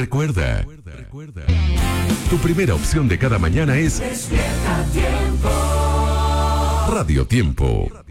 Recuerda, tu primera opción de cada mañana es Despierta Tiempo. Radio Tiempo.